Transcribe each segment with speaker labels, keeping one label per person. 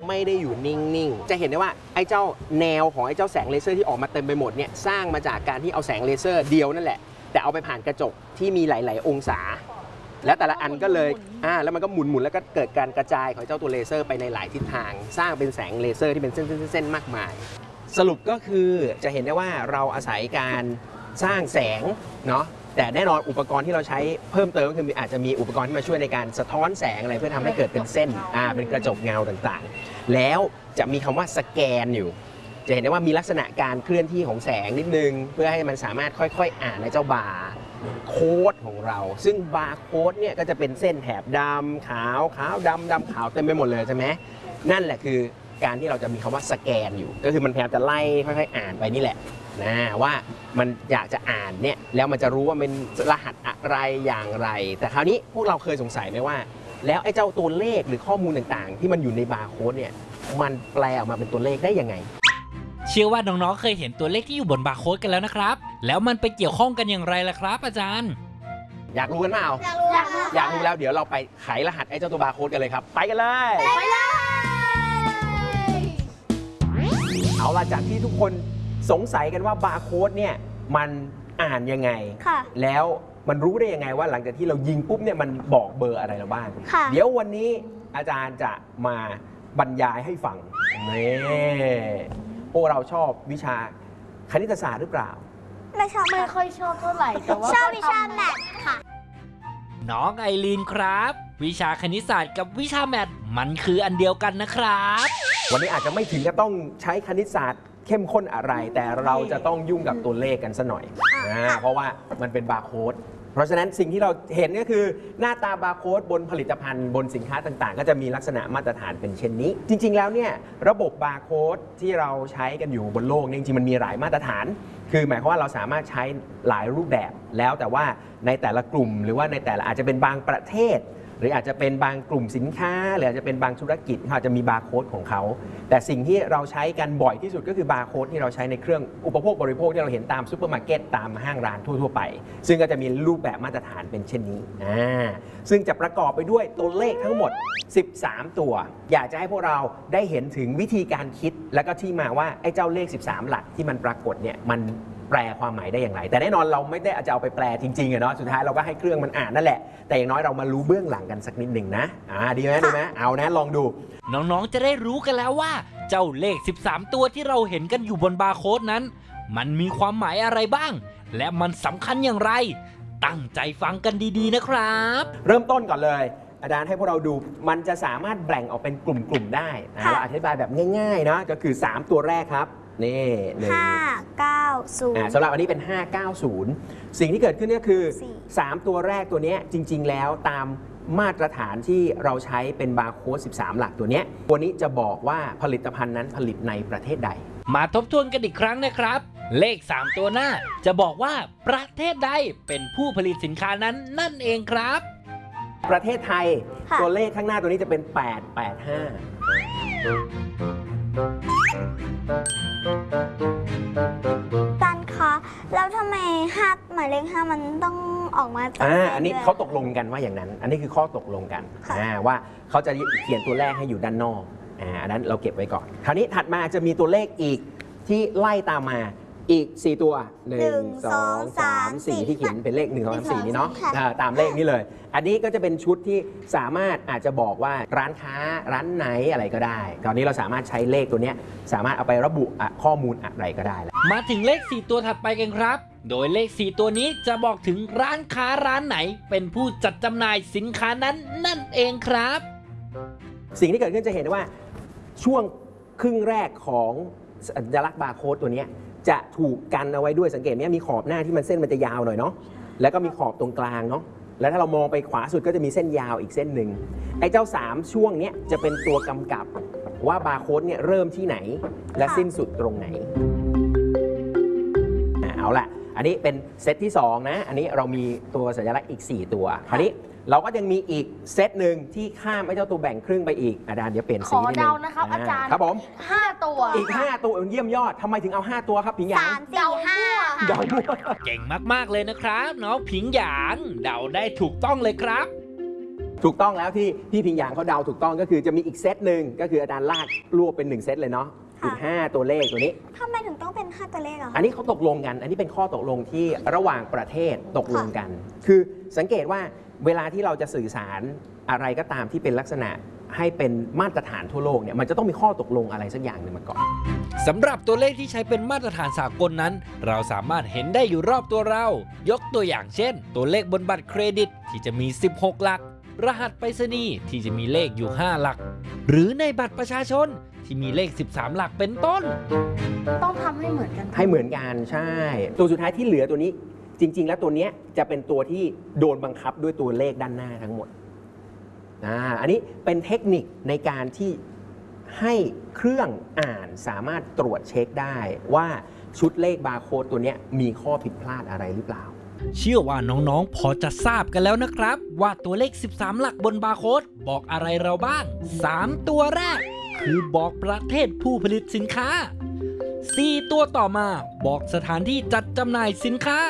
Speaker 1: ไม่ได้อยู่นิ่งๆจะเห็นได้ว่าไอ้เจ้าแนวของไอ้เจ้าแสงเลเซอร์ที่ออกมาเต็มไปหมดเนี่ยสร้างมาจากการที่เอาแสงเลเซอร์เดียวนั่นแหละแต่เอาไปผ่านกระจกที่มีหลายๆองศาแล้วแต่ละอันก็เลยแล้วมันก็หมุนแล้วก็เกิดการกระจายของเจ้าตัวเลเซอร์ไปในหลายทิศทางสร้างเป็นแสงเลเซอร์ที่เป็นเส้นๆมากมายสรุปก็คือจะเห็นได้ว่าเราอาศัยการสร้างแสงเนาะแต่แน่นอนอุปกรณ์ที่เราใช้เพิ่มเติมก็คืออาจจะมีอุปกรณ์ที่มาช่วยในการสะท้อนแสงอะไรเพื่อทำให้เกิดเป็นเส้นเป็นกระจกเงาต่างๆแล้วจะมีคำว่าสแกนอยู่จะเห็นได้ว่ามีลักษณะการเคลื่อนที่ของแสงนิดนึงเพื่อให้มันสามารถค่อยๆอ่านในเจ้าบาร์โค้ดของเราซึ่งบาร์โค้ดเนี่ยก็จะเป็นเส้นแถบดำขาวดำขาวเต็มไปหมดเลยใช่ไหมนั่นแหละคือการที่เราจะมีคำว่าสแกนอยู่ก็คือมันพยายามจะไล่ค่อยๆอ่านไปนี่แหละนะว่ามันอยากจะอ่านเนี่ยแล้วมันจะรู้ว่าเป็นรหัสอะไรอย่างไรแต่คราวนี้พวกเราเคยสงสัยไหมว่าแล้วไอ้เจ้าตัวเลขหรือข้อมูลต่างๆที่มันอยู่ในบาร์โค้ดเนี่ยมันแปลออกมาเป็นตัวเลขได้ยังไง
Speaker 2: เชื่อว่าน้องๆเคยเห็นตัวเลขที่อยู่บนบาร์โค้ดกันแล้วนะครับแล้วมันไปเกี่ยวข้องกันอย่างไรล่ะครับอาจารย์
Speaker 1: อยากรู้กันเปล่าอยากรู้แล้วเดี๋ยวเราไปไขรหัสไอ้เจ้าตัวบาร์โค้ดกันเลยครับไปกันเลยเอาล่ะจากที่ทุกคนสงสัยกันว่าบาร์โค้ดเนี่ยมันอ่านยังไงแล้วมันรู้ได้ยังไงว่าหลังจากที่เรายิงปุ๊บเนี่ยมันบอกเบอร์อะไรเราบ้างเดี๋ยววันนี้อาจารย์จะมาบรรยายให้ฟังนี่พวกเราชอบวิชาคณิตศาสตร์หรือเปล่า
Speaker 3: ไม่ค่อยชอบเท่าไหร่แต่ว่าชอบวิชาแมทค่ะ
Speaker 2: น้องไอรีนครับวิชาคณิตศาสตร์กับวิชาแมทมันคืออันเดียวกันนะครับ
Speaker 1: วันนี้อาจจะไม่ถึงกับต้องใช้คณิตศาสตร์เข้มข้นอะไรแต่เราจะต้องยุ่งกับตัวเลขกันซะหน่อยเพราะว่ามันเป็นบาร์โค้ดเพราะฉะนั้นสิ่งที่เราเห็นก็คือหน้าตาบาร์โค้ดบนผลิตภัณฑ์บนสินค้าต่างๆก็จะมีลักษณะมาตรฐานเป็นเช่นนี้จริงๆแล้วเนี่ยระบบบาร์โค้ดที่เราใช้กันอยู่บนโลกจริงๆมันมีหลายมาตรฐานคือหมายความว่าเราสามารถใช้หลายรูปแบบแล้วแต่ว่าในแต่ละกลุ่มหรือว่าในแต่ละอาจจะเป็นบางประเทศหรืออาจจะเป็นบางกลุ่มสินค้าหรืออาจจะเป็นบางธุรกิจเขาอาจจะมีบาร์โค้ดของเขาแต่สิ่งที่เราใช้กันบ่อยที่สุดก็คือบาร์โค้ดที่เราใช้ในเครื่องอุปโภคบริโภคที่เราเห็นตามซูเปอร์มาร์เก็ตตามห้างร้านทั่วๆไปซึ่งก็จะมีรูปแบบมาตรฐานเป็นเช่นนี้ซึ่งจะประกอบไปด้วยตัวเลขทั้งหมด13ตัวอยากจะให้พวกเราได้เห็นถึงวิธีการคิดและก็ที่มาว่าไอ้เจ้าเลข13หลักที่มันปรากฏเนี่ยมันแปลความหมายได้อย่างไรแต่แน่นอนเราไม่ได้จะเอาไปแปลจริงๆเนาะสุดท้ายเราก็ให้เครื่องมันอ่านนั่นแหละแต่อย่างน้อยเรามารู้เบื้องหลังกันสักนิดหนึ่งนะดีไหมเอานะลองดู
Speaker 2: น้องๆจะได้รู้กันแล้วว่าเจ้าเลข13ตัวที่เราเห็นกันอยู่บนบาร์โค้ดนั้นมันมีความหมายอะไรบ้างและมันสำคัญอย่างไรตั้งใจฟังกันดีๆนะครับ
Speaker 1: เริ่มต้นก่อนเลยอาจารย์ให้พวกเราดูมันจะสามารถแบ่งออกเป็นกลุ่มๆได้เราอธิบายแบบง่ายๆนะก็คือ3ตัวแรกครับนี่
Speaker 3: 590
Speaker 1: สำหรับอันนี้เป็น590สิ่งที่เกิดขึ้นก็คือ3ตัวแรกตัวนี้จริงๆแล้วตามมาตรฐานที่เราใช้เป็นบาร์โค้ด13หลักตัวนี้จะบอกว่าผลิตภัณฑ์นั้นผลิตในประเทศใด
Speaker 2: มาทบทวนกันอีกครั้งนะครับเลข3ตัวหน้าจะบอกว่าประเทศใดเป็นผู้ผลิตสินค้านั้นนั่นเองครับ
Speaker 1: ประเทศไทยตัวเลขข้างหน้าตัวนี้จะเป็น885
Speaker 3: ตันคะแล้วทำไมหมายเลข5มันต้องออกมาจาก
Speaker 1: อันนี้เขาตกลงกันว่าอย่างนั้นอันนี้คือข้อตกลงกันว่าเขาจะเขียนตัวแรกให้อยู่ด้านนอกอันนั้นเราเก็บไว้ก่อนคราวนี้ถัดมาจะมีตัวเลขอีกที่ไล่ตามมาอีก4ตัว1 2 3 4ที่เขียนเป็นเลข1 2 3 4นี้เนาะตามเลขนี้เลยอันนี้ก็จะเป็นชุดที่สามารถอาจจะบอกว่าร้านค้าร้านไหนอะไรก็ได้ตอนนี้เราสามารถใช้เลขตัวนี้สามารถเอาไประบุข้อมูลอะไรก็ได้แล้ว
Speaker 2: มาถึงเลข4ตัวถัดไปกันครับโดยเลข4ตัวนี้จะบอกถึงร้านค้าร้านไหนเป็นผู้จัดจำหน่ายสินค้านั้นนั่นเองครับ
Speaker 1: สิ่งที่เกิดขึ้นจะเห็นว่าช่วงครึ่งแรกของสัญลักษณ์บาร์โค้ดตัวนี้จะถูกกันเอาไว้ด้วยสังเกตไหมมีขอบหน้าที่มันเส้นมันจะยาวหน่อยเนาะแล้วก็มีขอบตรงกลางเนาะแล้วถ้าเรามองไปขวาสุดก็จะมีเส้นยาวอีกเส้นหนึ่งไอ้เจ้า3ช่วงนี้จะเป็นตัวกำกับว่าบาร์โค้ดเนี่ยเริ่มที่ไหนและสิ้นสุดตรงไหนเอาละอันนี้เป็นเซตที่2นะอันนี้เรามีตัวสัญลักษณ์อีก4ตัวคราวนี้เราก็ยังมีอีกเซตหนึ่งที่ข้ามไอ้เจ้าตัวแบ่งครึ่งไปอีกอาจารย์เดี๋ยวเปลี่ยนสีนิดนึง
Speaker 3: ขอเดานะครับอาจารย์
Speaker 1: ครับผม
Speaker 3: 5ตัว
Speaker 1: อีก5ตัวเยี่ยมยอดทำไมถึงเอา5ตัวครับผิงหยาง
Speaker 3: 3 4 5
Speaker 1: เดา
Speaker 2: เก่งมากๆเลยนะครับน้องผิงหยางเดาได้ถูกต้องเลยครับ
Speaker 1: ถูกต้องแล้วที่พี่พิงหยางเขาเดาถูกต้องก็คือจะมีอีกเซตหนึ่งก็คืออาจารย์ลากรวบเป็น1เซตเลยเนาะอีก5ตัวเลขตัวนี้
Speaker 3: ทำไมถึงต้องเป็น5ตัวเลขอะ
Speaker 1: อันนี้เขาตกลงกัน อันนี้เป็นข้อตกลงที่ระหว่างประเทศตกลงกัน คือสังเกตว่าเวลาที่เราจะสื่อสารอะไรก็ตามที่เป็นลักษณะให้เป็นมาตรฐานทั่วโลกเนี่ยมันจะต้องมีข้อตกลงอะไรสักอย่างหนึ่งมาก่อน
Speaker 2: สำหรับตัวเลขที่ใช้เป็นมาตรฐานสากลนั้น เราสามารถเห็นได้อยู่รอบตัวเรา ยกตัวอย่างเช่น ตัวเลขบนบัตรเครดิตที่จะมี 16 หลัก รหัสไปรษณีย์ที่จะมีเลขอยู่ 5 หลัก หรือในบัตรประชาชนที่มีเลข 13 หลักเป็นต้น
Speaker 4: ต้องทำให้เหมือนกัน
Speaker 1: ให้เหมือนกันใช่ ตัวสุดท้ายที่เหลือตัวนี้จริง ๆ แล้วตัวเนี้ยจะเป็นตัวที่โดนบังคับด้วยตัวเลขด้านหน้าทั้งหมดอันนี้เป็นเทคนิคในการที่ให้เครื่องอ่านสามารถตรวจเช็คได้ว่าชุดเลขบาร์โค้ดตัวเนี้ยมีข้อผิดพลาดอะไรหรือเปล่า
Speaker 2: เชื่อว่าน้องๆ พอจะทราบกันแล้วนะครับ ว่าตัวเลข 13 หลักบนบาร์โค้ดบอกอะไรเราบ้าง 3 ตัวแรก คือบอกประเทศผู้ผลิตสินค้า 4 ตัวต่อมาบอกสถานที่จัดจำหน่ายสินค้า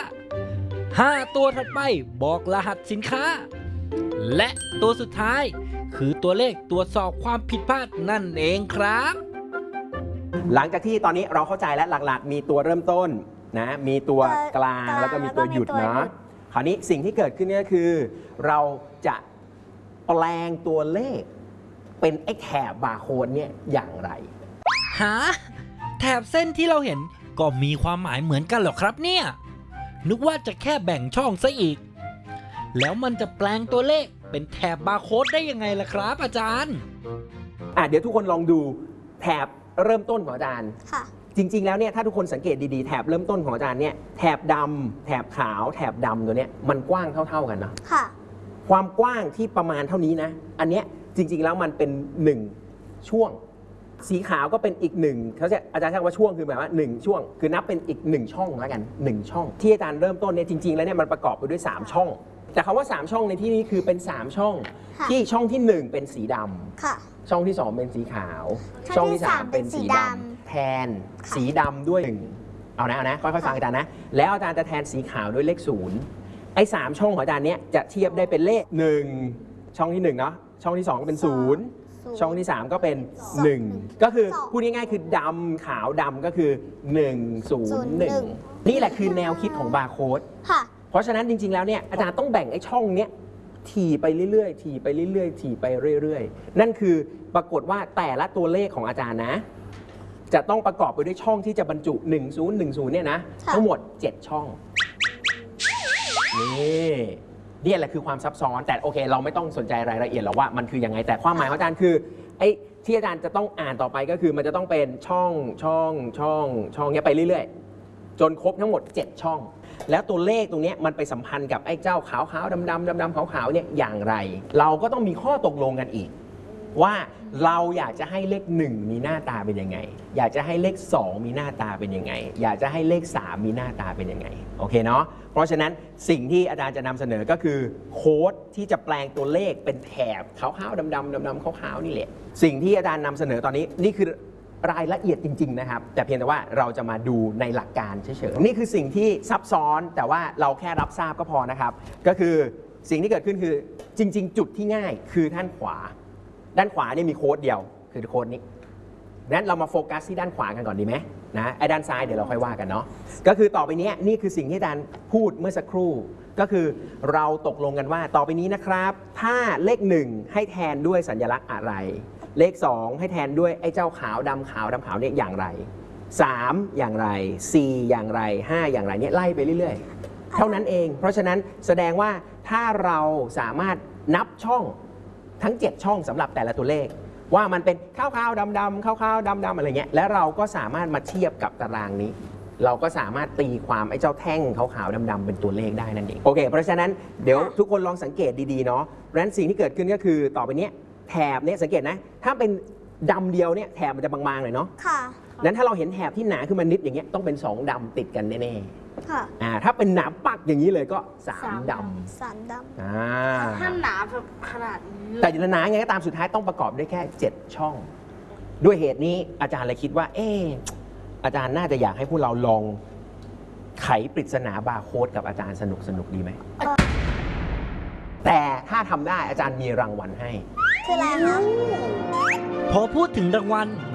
Speaker 2: 5 ตัวถัดไปบอกรหัสสินค้า และตัวสุดท้ายคือตัวเลขตรวจสอบความผิดพลาดนั่นเองครับ
Speaker 1: หลังจากที่ตอนนี้เราเข้าใจแล้วหลักๆ มีตัวเริ่มต้นนะมีตัวกลางแล้วก็มีตัวหยุดเนาะคราวนี้สิ่งที่เกิดขึ้นก็คือ เราจะแปลงตัวเลขเป็นไอ้แถบบาร์โค้ดเนี่ยอย่างไร
Speaker 2: หาแถบเส้นที่เราเห็นก็มีความหมายเหมือนกันเหรอครับเนี่ยนึกว่าจะแค่แบ่งช่องซะอีก แล้วมันจะแปลงตัวเลขเป็นแถบบาร์โค้ดได้ยังไงล่ะครับอาจารย์
Speaker 1: เดี๋ยวทุกคนลองดูแถบเริ่มต้นของอาจารย์
Speaker 3: ค่ะ
Speaker 1: จริงๆแล้วเนี่ยถ้าทุกคนสังเกตดีๆแถบเริ่มต้นของอาจารย์เนี่ยแถบดำแถบขาวแถบดำตัวเนี้ยมันกว้างเท่าๆกันนะ
Speaker 3: ค่ะ
Speaker 1: ความกว้างที่ประมาณเท่านี้นะอันเนี้ยจริงๆแล้วมันเป็น1ช่วงสีขาวก็เป็นอีก1เขาจะอาจารย์ใช้คำว่าช่วงคือหมายว่า1ช่วงคือนับเป็นอีก1ช่องแล้วกัน1ช่องที่อาจารย์เริ่มต้นเนี่ยจริงๆแล้วเนี่ยมันประกอบไปด้วย3ช่องแต่คำว่า3ช่องในที่นี้คือเป็น3ช่อง
Speaker 3: ค่ะ
Speaker 1: ที่ช่องที่1เป็นสีดำ
Speaker 3: ค่ะ
Speaker 1: ช่องที่2เป็นสีขาว
Speaker 3: ช่
Speaker 1: ช่
Speaker 3: อ
Speaker 1: อง ง
Speaker 3: ที่
Speaker 1: ที่
Speaker 3: สาม
Speaker 1: 3เป็นสีด
Speaker 3: เป็นสีด
Speaker 1: ำแทนสีดำด้วย1เอานะค่อยๆฟังอาจารย์นะแล้วอาจารย์จะแทนสีขาวด้วยเลข0ไอ้3ช่องของอาจารย์เนี้ยจะเทียบได้เป็นเลข1ช่องที่1เนาะช่องที่2ก็เป็น0ช่องที่3ก็เป็น1ก็คือพูดง่ายๆคือดำขาวดำก็คือ101นี่แหละคือแนวคิดของบาร์โค้ด
Speaker 3: ค่ะ
Speaker 1: เพราะฉะนั้นจริงๆ แล้วเนี่ยอาจารย์ต้องแบ่งไอ้ช่องเนี้ยถี่ไปเรื่อยๆถี่ไปเรื่อยๆถี่ไปเรื่อยๆนั่นคือปรากฏว่าแต่ละตัวเลขของอาจารย์นะจะต้องประกอบไปด้วยช่องที่จะบรรจุ1010เนี่ยนะ
Speaker 3: ค่ะ
Speaker 1: ทั้งหมด7ช่องนี่แหละคือความซับซ้อนแต่โอเคเราไม่ต้องสนใจรายละเอียดหรอกว่ามันคือยังไงแต่ความหมายของอาจารย์คือไอ้ที่อาจารย์จะต้องอ่านต่อไปก็คือมันจะต้องเป็นช่องเนี้ยไปเรื่อยๆจนครบทั้งหมด7ช่องแล้วตัวเลขตรงนี้มันไปสัมพันธ์กับไอ้เจ้าขาวๆดำๆขาวๆเนี่ยอย่างไร เราก็ต้องมีข้อตกลงกันอีกว่าเราอยากจะให้เลข1มีหน้าตาเป็นยังไงอยากจะให้เลข2มีหน้าตาเป็นยังไงอยากจะให้เลข3มีหน้าตาเป็นยังไงโอเคเนาะเพราะฉะนั้นสิ่งที่อาจารย์จะนำเสนอก็คือโค้ดที่จะแปลงตัวเลขเป็นแถบขาวๆดำๆขาวๆนี่แหละสิ่งที่อาจารย์นำเสนอตอนนี้นี่คือรายละเอียดจริงๆนะครับแต่เพียงแต่ว่าเราจะมาดูในหลักการเฉยๆนี่คือสิ่งที่ซับซ้อนแต่ว่าเราแค่รับทราบก็พอนะครับก็คือสิ่งที่เกิดขึ้นคือจริงๆจุดที่ง่ายคือด้านขวาเนี่ยมีโค้ดเดียวคือโค้ดนี้นั้นเรามาโฟกัสที่ด้านขวากันก่อนดีไหมนะไอ้ด้านซ้ายเดี๋ยวเราค่อยว่ากันเนาะก็คือต่อไปนี้นี่คือสิ่งที่อาจารย์พูดเมื่อสักครู่ก็คือเราตกลงกันว่าต่อไปนี้นะครับถ้าเลข1ให้แทนด้วยสัญลักษณ์อะไรเลข2ให้แทนด้วยไอ้เจ้าขาวดำขาวเนี่ยอย่างไร3อย่างไร4อย่างไร5อย่างไรเนี่ยไล่ไปเรื่อยๆเท่านั้นเองเพราะฉะนั้นแสดงว่าถ้าเราสามารถนับช่องทั้ง7ช่องสำหรับแต่ละตัวเลขว่ามันเป็นขาวๆดำๆขาวๆดำๆอะไรเงี้ยแล้วเราก็สามารถมาเทียบกับตารางนี้เราก็สามารถตีความไอ้เจ้าแท่งขาวๆดำๆเป็นตัวเลขได้นั่นเองโอเคเพราะฉะนั้นเดี๋ยวทุกคนลองสังเกตดีๆเนาะเพราะฉะนั้นสิ่งที่เกิดขึ้นก็คือต่อไปนี้แถบเนี่ยสังเกตนะถ้าเป็นดำเดียวเนี่ยแถบมันจะบางๆเลยเนาะ
Speaker 3: ค่ะ
Speaker 1: นั้นถ้าเราเห็นแถบที่หนาขึ้นมานิดอย่างเงี้ยต้องเป็น2ดำติดกันแน่
Speaker 3: ค่ะ
Speaker 1: ๆถ้าเป็นหนาปักอย่างนี้เลยก็3ดำ
Speaker 3: สามด
Speaker 4: ถ้าหนาแบบขนาดนี้
Speaker 1: แต่จะหนาไงก็ตามสุดท้ายต้องประกอบด้วยแค่7ช่องด้วยเหตุนี้อาจารย์เลยคิดว่าอาจารย์น่าจะอยากให้พวกเราลองไขปริศนาบาร์โค้ดกับอาจารย์สนุกดีไหมแต่ถ้าทำได้อาจารย์มีรางวัลให้
Speaker 3: คืออะไรคะ
Speaker 2: พอพูดถึงรางวัล